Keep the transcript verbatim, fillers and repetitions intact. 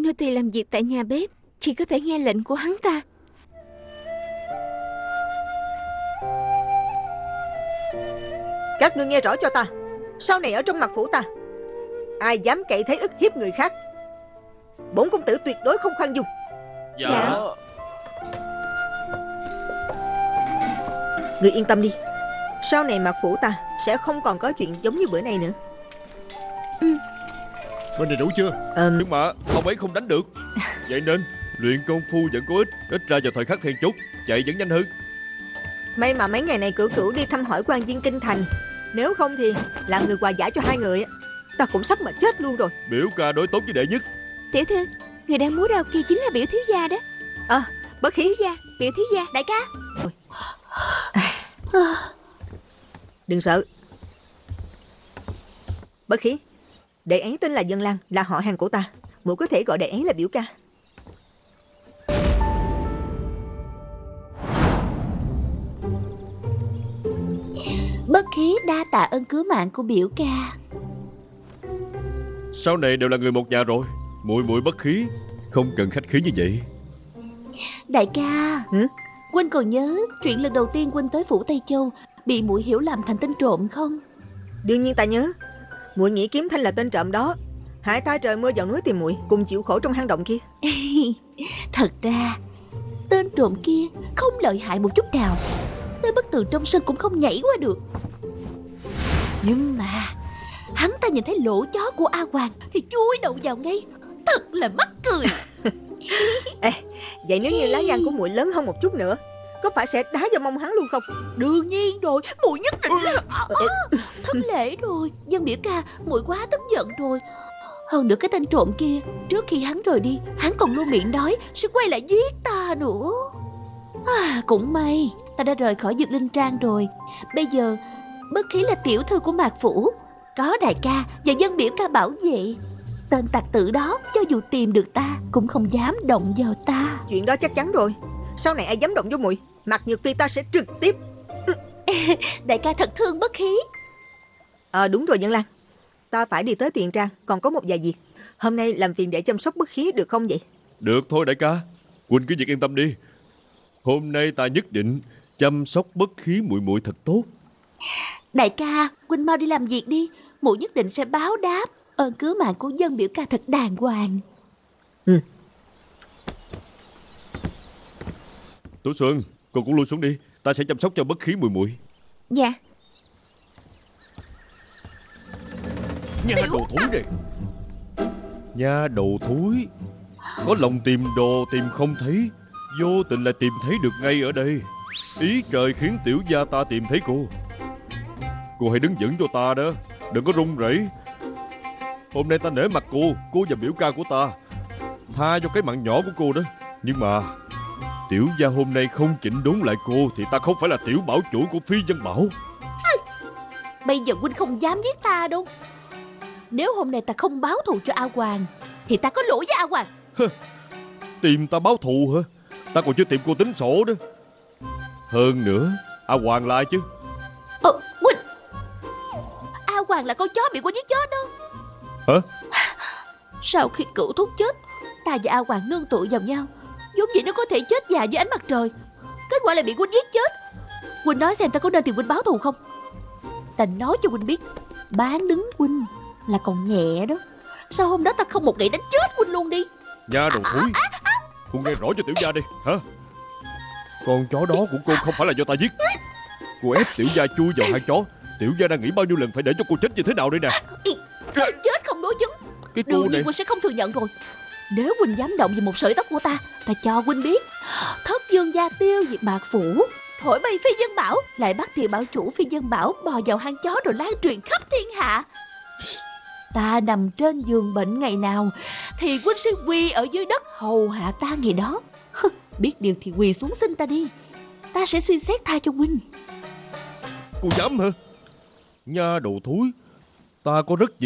nô tỳ làm việc tại nhà bếp, chỉ có thể nghe lệnh của hắn ta. Các ngươi nghe rõ cho ta, sau này ở trong mặt phủ ta, ai dám cậy thế ức hiếp người khác, bổn công tử tuyệt đối không khoan dung. Dạ, Dạ. Ngươi yên tâm đi, sau này mặt phủ ta sẽ không còn có chuyện giống như bữa nay nữa. Bên này đủ chưa? Ờm, Nhưng mà ông ấy không đánh được. Vậy nên luyện công phu vẫn có ích. Ít ra vào thời khắc then chốt chạy vẫn nhanh hơn. May mà mấy ngày này Cửu Cửu đi thăm hỏi quan viên kinh thành, nếu không thì làm người hòa giải cho hai người, ta cũng sắp mà chết luôn rồi. Biểu ca đối tốt với đệ nhất. Tiểu thư, người đang múa rau kia chính là biểu thiếu gia đó. À, Bất Khí. Thiếu gia, biểu thiếu gia, đại ca. Đừng sợ. Bất Khí, đệ ấy tên là Dân Lan, là họ hàng của ta. Muội có thể gọi đệ ấy là biểu ca. Bất Khí đa tạ ơn cứu mạng của biểu ca. Sau này đều là người một nhà rồi. Muội muội Bất Khí không cần khách khí như vậy. Đại ca, Hử? huynh còn nhớ chuyện lần đầu tiên huynh tới phủ Tây Châu bị muội hiểu lầm thành tên trộm không? Đương nhiên ta nhớ. Muội nghĩ Kiếm Thanh là tên trộm đó, hại ta trời mưa vào núi tìm muội, cùng chịu khổ trong hang động kia. Thật ra tên trộm kia không lợi hại một chút nào, tới bức tường trong sân cũng không nhảy qua được. Nhưng mà hắn ta nhìn thấy lỗ chó của A Hoàng thì chui đầu vào ngay. Thật là mắc cười. Ê, vậy nếu như lá gan của muội lớn hơn một chút nữa, có phải sẽ đá vào mông hắn luôn không? Đương nhiên rồi, muội nhất định là à, à, thất lễ rồi. Dân biểu ca, muội quá tức giận rồi. Hơn nữa cái tên trộm kia, trước khi hắn rời đi, hắn còn luôn miệng nói sẽ quay lại giết ta nữa. À, cũng may ta đã rời khỏi Dược Linh Trang rồi. Bây giờ Bất Khí là tiểu thư của Mạc Phủ, có đại ca và dân biểu ca bảo vệ. Tên tặc tử đó cho dù tìm được ta cũng không dám động vào ta. Chuyện đó chắc chắn rồi. Sau này ai dám động vô muội, Mạc Nhược Phi ta sẽ trực tiếp. Đại ca thật thương Bất Khí. Ờ đúng rồi Dân Lan, ta phải đi tới Tiền Trang, còn có một vài việc. Hôm nay làm phiền để chăm sóc Bất Khí được không vậy? Được thôi đại ca, huynh cứ việc yên tâm đi. Hôm nay ta nhất định chăm sóc Bất Khí muội muội thật tốt. Đại ca, huynh mau đi làm việc đi, muội nhất định sẽ báo đáp ơn cứu mạng của dân biểu ca thật đàng hoàng. Ừ. Tú Xuân, con cũng lui xuống đi, ta sẽ chăm sóc cho Bất Khí muội muội. Dạ. Nha đồ thúi này. Nha đồ thúi. Có lòng tìm đồ tìm không thấy, vô tình lại tìm thấy được ngay ở đây. Ý trời khiến tiểu gia ta tìm thấy cô. Cô hãy đứng vững cho ta đó, đừng có run rẩy. Hôm nay ta nể mặt cô, cô và biểu ca của ta, tha cho cái mạng nhỏ của cô đó. Nhưng mà tiểu gia hôm nay không chỉnh đốn lại cô thì ta không phải là tiểu bảo chủ của Phi Vân Bảo. Bây giờ huynh không dám giết ta đâu. Nếu hôm nay ta không báo thù cho A Hoàng thì ta có lỗi với A Hoàng. Tìm ta báo thù hả? Ta còn chưa tìm cô tính sổ đó. Hơn nữa, A Hoàng là ai chứ? Ờ, huynh, A Hoàng là con chó bị quân giết chết đó. Hả? Sau khi Cửu Thúc chết, ta và A Hoàng nương tựa vào nhau, giống vậy nó có thể chết già dưới ánh mặt trời. Kết quả lại bị huynh giết chết. Huynh nói xem ta có nên tìm huynh báo thù không? Ta nói cho huynh biết, bán đứng huynh là còn nhẹ đó. Sao hôm đó ta không một gậy đánh chết huynh luôn đi? Nha đồ thúi, cô nghe rõ cho tiểu gia đi, hả? Con chó đó của cô không phải là do ta giết. Cô ép tiểu gia chui vào hang chó. Tiểu gia đang nghĩ bao nhiêu lần phải để cho cô chết như thế nào đây nè. Chết không đối chứng. Cái cô Đương này nhiên huynh sẽ không thừa nhận rồi. Nếu huynh dám động vào một sợi tóc của ta, ta cho huynh biết Thất Dương gia tiêu diệt Mạc Phủ, thổi bay Phi Vân Bảo, lại bắt thiệu bảo chủ Phi Vân Bảo bò vào hang chó rồi lan truyền khắp thiên hạ. Ta nằm trên giường bệnh ngày nào thì huynh sẽ quỳ ở dưới đất hầu hạ ta ngày đó. Biết điều thì quỳ xuống xin ta đi, ta sẽ suy xét tha cho huynh. cô dám hả? Nha đồ thúi, ta có rất nhiều